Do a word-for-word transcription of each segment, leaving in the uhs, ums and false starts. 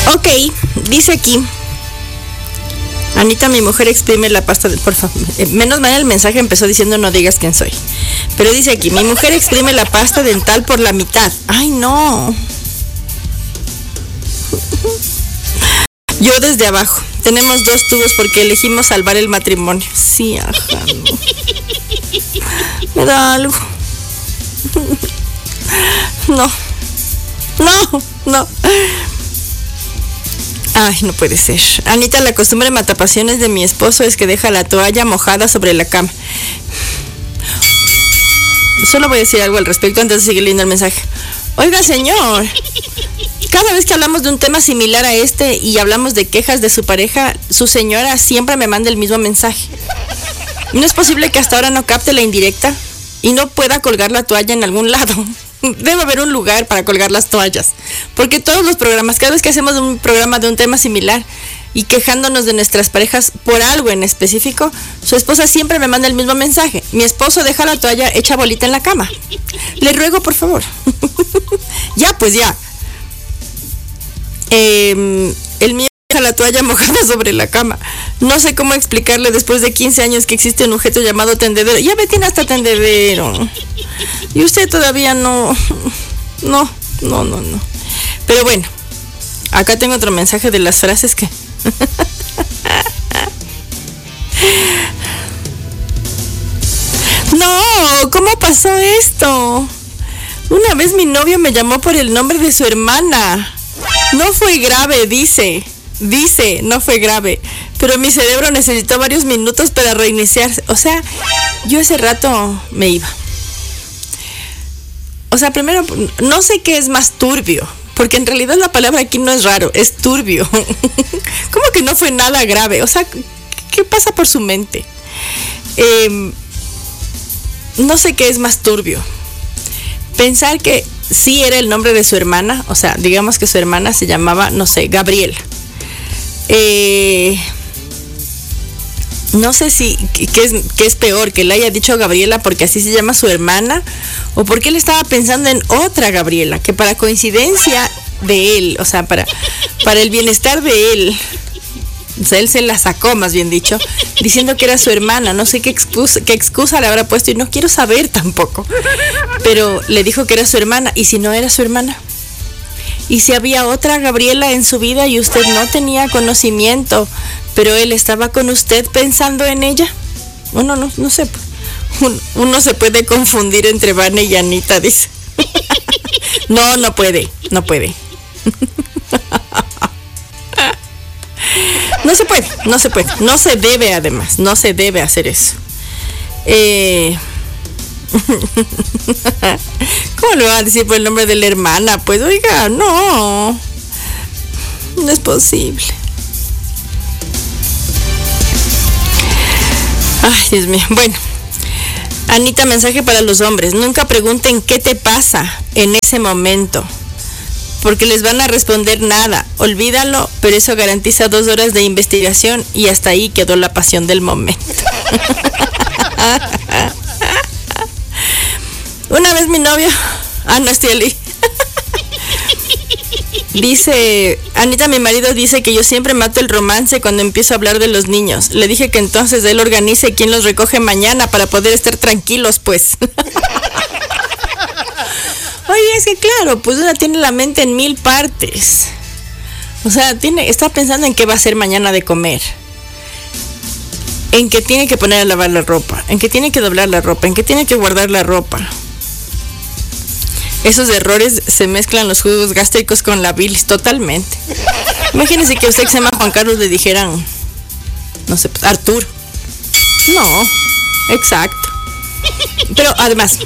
Ok, dice aquí. Anita, mi mujer exprime la pasta de... Por favor, menos mal el mensaje empezó diciendo no digas quién soy. Pero dice aquí, mi mujer exprime la pasta dental por la mitad. Ay, no. Yo desde abajo. Tenemos dos tubos porque elegimos salvar el matrimonio. Sí, ajá, no. Me da algo. No. No, no. Ay, no puede ser. Anita, la costumbre matapasiones de mi esposo es que deja la toalla mojada sobre la cama. Solo voy a decir algo al respecto antes de seguir leyendo el mensaje. Oiga, señor, cada vez que hablamos de un tema similar a este y hablamos de quejas de su pareja, su señora siempre me manda el mismo mensaje. ¿No es posible que hasta ahora no capte la indirecta y no pueda colgar la toalla en algún lado? Debe haber un lugar para colgar las toallas, porque todos los programas, cada vez que hacemos un programa de un tema similar y quejándonos de nuestras parejas por algo en específico, su esposa siempre me manda el mismo mensaje. Mi esposo deja la toalla hecha bolita en la cama. Le ruego, por favor. Ya, pues ya. Eh, el mío deja la toalla mojada sobre la cama. No sé cómo explicarle después de quince años que existe un objeto llamado tendedero. Ya me tiene hasta tendedero. Y usted todavía no... No, no, no, no. Pero bueno, acá tengo otro mensaje de las frases que... No, ¿cómo pasó esto? Una vez mi novio me llamó por el nombre de su hermana. No fue grave, dice. Dice, no fue grave. Pero mi cerebro necesitó varios minutos para reiniciarse. O sea, yo ese rato me iba. O sea, primero, no sé qué es más turbio. Porque en realidad la palabra aquí no es raro, es turbio. ¿Cómo que no fue nada grave? O sea, ¿qué pasa por su mente? Eh, no sé qué es más turbio. Pensar que sí era el nombre de su hermana, o sea, digamos que su hermana se llamaba, no sé, Gabriela. Eh, no sé si, ¿qué es, qué es peor? Que le haya dicho Gabriela porque así se llama su hermana, o porque él estaba pensando en otra Gabriela, que para coincidencia de él, o sea, para, para el bienestar de él, o sea, él se la sacó, más bien dicho, diciendo que era su hermana. No sé qué excusa, qué excusa le habrá puesto y no quiero saber tampoco. Pero le dijo que era su hermana. ¿Y si no era su hermana? ¿Y si había otra Gabriela en su vida y usted no tenía conocimiento, pero él estaba con usted pensando en ella? Uno no, no sé. Uno se puede confundir entre Vane y Anita, dice. No, no puede, no puede. No se puede, no se puede, no se debe además, no se debe hacer eso. Eh... ¿Cómo le va a decir por el nombre de la hermana? Pues oiga, no, no es posible. Ay, Dios mío, bueno. Anita, mensaje para los hombres. Nunca pregunten qué te pasa en ese momento, porque les van a responder nada. Olvídalo, pero eso garantiza dos horas de investigación y hasta ahí quedó la pasión del momento. Una vez mi novio... Ah, no estoy ahí. Dice, Anita, mi marido dice que yo siempre mato el romance cuando empiezo a hablar de los niños. Le dije que entonces él organice quién los recoge mañana para poder estar tranquilos, pues. Oye, es que claro, pues una tiene la mente en mil partes. O sea, tiene, está pensando en qué va a hacer mañana de comer. En que tiene que poner a lavar la ropa. En que tiene que doblar la ropa. En que tiene que guardar la ropa. Esos errores se mezclan los jugos gástricos con la bilis, totalmente. Imagínense que a usted que se llama Juan Carlos le dijeran, no sé, pues, Arturo. No, exacto. Pero además,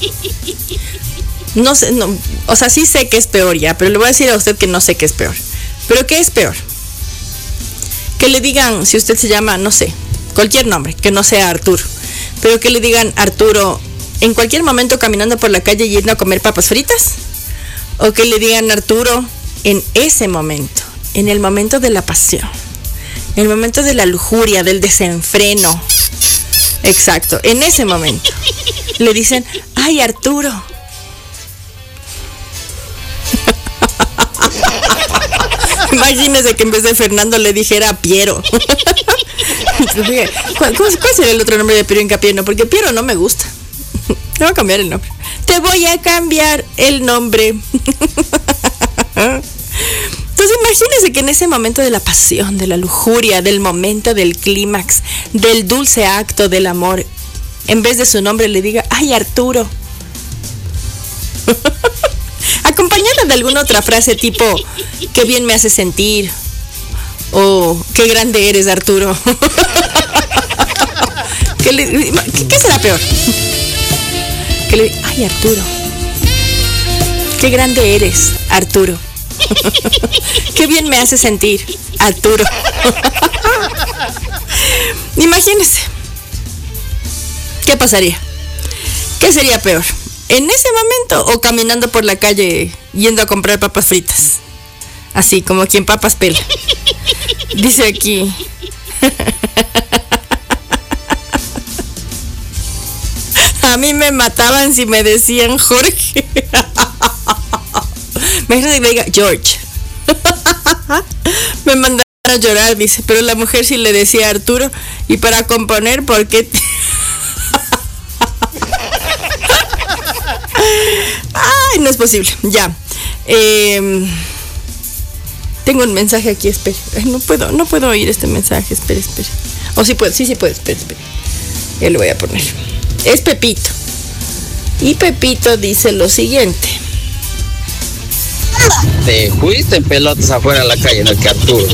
no sé, no, o sea, sí sé que es peor ya, pero le voy a decir a usted que no sé qué es peor. ¿Pero qué es peor? Que le digan, si usted se llama, no sé, cualquier nombre, que no sea Arturo, pero que le digan Arturo en cualquier momento caminando por la calle yendo a comer papas fritas, o que le digan Arturo en ese momento, en el momento de la pasión, en el momento de la lujuria, del desenfreno. Exacto, en ese momento le dicen, ay, Arturo. Imagínese que en vez de Fernando le dijera Piero. ¿Cuál, cuál sería el otro nombre de Piero Hincapié? No, porque Piero no me gusta. Te voy a cambiar el nombre. Te voy a cambiar el nombre. Entonces imagínese que en ese momento de la pasión, de la lujuria, del momento del clímax, del dulce acto del amor, en vez de su nombre le diga, ay, Arturo. Acompañada de alguna otra frase tipo, qué bien me hace sentir, o qué grande eres, Arturo. ¿Qué, le, ¿qué, ¿Qué será peor? Que le, ay, Arturo, qué grande eres, Arturo. Qué bien me hace sentir, Arturo. Imagínese. ¿Qué pasaría? ¿Qué sería peor? ¿En ese momento o caminando por la calle yendo a comprar papas fritas? Así como quien papas pela. Dice aquí. A mí me mataban si me decían Jorge. Imagínate que me diga George. Me mandaron a llorar, dice. Pero la mujer sí le decía Arturo. Y para componer, ¿por qué? Ay, no es posible. Ya. Eh, tengo un mensaje aquí, espere. Ay, no puedo, no puedo oír este mensaje. Espere, espere. O oh, sí puedo, sí, sí puedo, espere, espere. Ya lo voy a poner. Es Pepito. Y Pepito dice lo siguiente. Te fuiste en pelotas afuera de la calle en el que Arturo.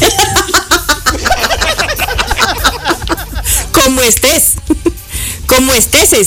Como estés. Como estés.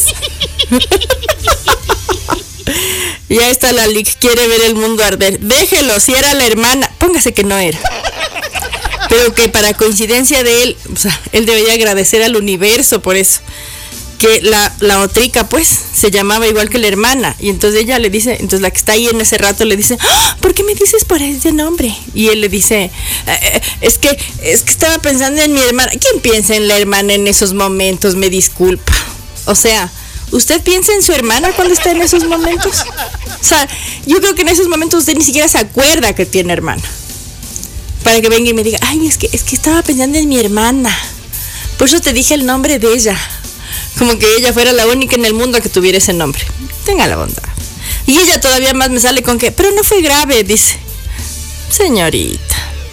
Ya está la Lick, quiere ver el mundo arder. Déjelo, si era la hermana. Póngase que no era. Pero que para coincidencia de él, o sea, él debería agradecer al universo por eso. Que la, la otrica, pues, se llamaba igual que la hermana. Y entonces ella le dice, entonces la que está ahí en ese rato le dice, ¡ah! ¿Por qué me dices por ese nombre? Y él le dice, eh, es que, es que estaba pensando en mi hermana. ¿Quién piensa en la hermana en esos momentos? Me disculpa. O sea, ¿usted piensa en su hermana cuando está en esos momentos? O sea, yo creo que en esos momentos usted ni siquiera se acuerda que tiene hermana. Para que venga y me diga, ay, es que, es que estaba pensando en mi hermana. Por eso te dije el nombre de ella. Como que ella fuera la única en el mundo que tuviera ese nombre. Tenga la bondad. Y ella todavía más me sale con que, pero no fue grave, dice. Señorita.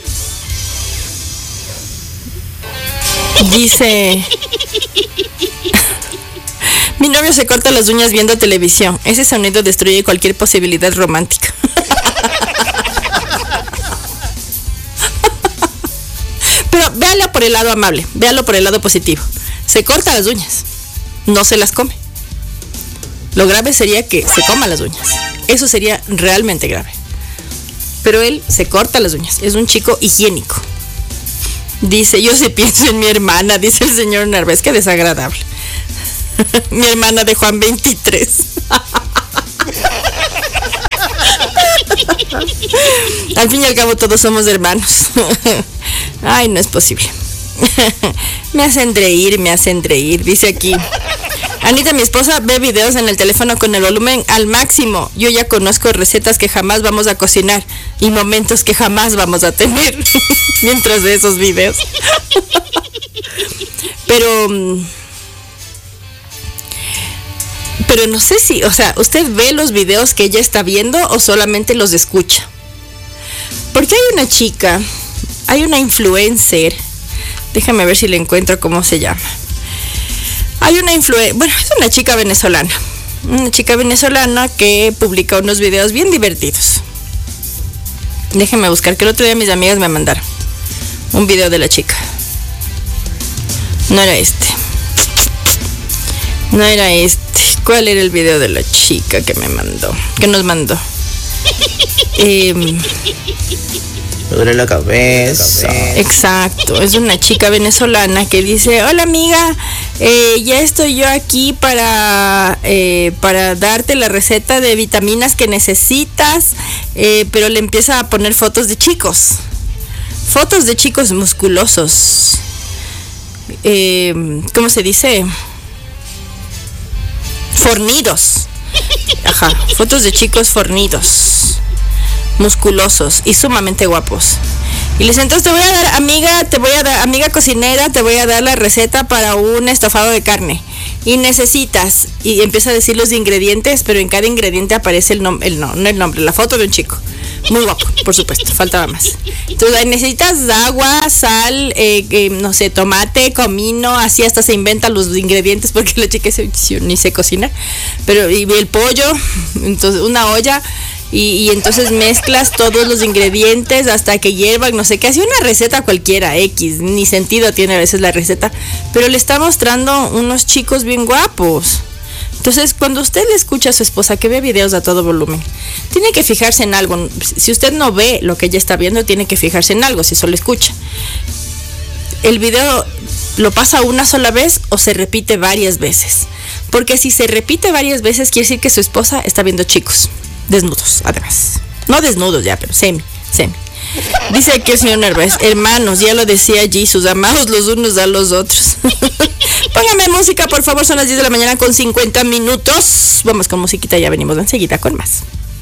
Dice, mi novio se corta las uñas viendo televisión. Ese sonido destruye cualquier posibilidad romántica. Pero véalo por el lado amable, véalo por el lado positivo. Se corta las uñas. No se las come. Lo grave sería que se coma las uñas. Eso sería realmente grave. Pero él se corta las uñas. Es un chico higiénico. Dice, yo sí pienso en mi hermana, dice el señor Narváez. Qué desagradable. Mi hermana de Juan veintitrés. Al fin y al cabo todos somos hermanos. Ay, no es posible. Me hacen reír, me hacen reír. Dice aquí, Anita, mi esposa ve videos en el teléfono con el volumen al máximo. Yo ya conozco recetas que jamás vamos a cocinar y momentos que jamás vamos a tener mientras de esos videos. Pero Pero no sé si, o sea, ¿usted ve los videos que ella está viendo o solamente los escucha? Porque hay una chica, hay una influencer. Déjame ver si le encuentro cómo se llama. Hay una influencer, bueno, es una chica venezolana. Una chica venezolana que publica unos videos bien divertidos. Déjenme buscar, que el otro día mis amigas me mandaron un video de la chica. No era este. No era este. ¿Cuál era el video de la chica que me mandó? Que nos mandó. Eh... Me duele la cabeza. Exacto, es una chica venezolana que dice, hola amiga, eh, ya estoy yo aquí para, eh, para darte la receta de vitaminas que necesitas, eh, pero le empieza a poner fotos de chicos, fotos de chicos musculosos, eh, ¿cómo se dice? Fornidos. Ajá, fotos de chicos fornidos. musculosos y sumamente guapos. Y les entonces te voy a dar, amiga, te voy a dar, amiga cocinera, te voy a dar la receta para un estofado de carne. Y necesitas, y empieza a decir los ingredientes, pero en cada ingrediente aparece el nombre, el no, no el nombre, la foto de un chico. Muy guapo, por supuesto, faltaba más. Entonces ahí necesitas agua, sal, eh, eh, no sé, tomate, comino, así hasta se inventan los ingredientes porque la chica se, ni se cocina. Pero y el pollo, entonces una olla. Y, y entonces mezclas todos los ingredientes hasta que hiervan, no sé qué, así una receta cualquiera, X, ni sentido tiene a veces la receta, pero le está mostrando unos chicos bien guapos. Entonces, cuando usted le escucha a su esposa que ve videos a todo volumen, tiene que fijarse en algo. Si usted no ve lo que ella está viendo, tiene que fijarse en algo, si solo escucha. El video lo pasa una sola vez o se repite varias veces. Porque si se repite varias veces, quiere decir que su esposa está viendo chicos. Desnudos, además. No desnudos ya, pero semi, semi. Dice aquí el señor Nervés, hermanos, ya lo decía Jesús, amados los unos a los otros. Póngame música, por favor, son las diez de la mañana con cincuenta minutos. Vamos con musiquita, ya venimos enseguida con más.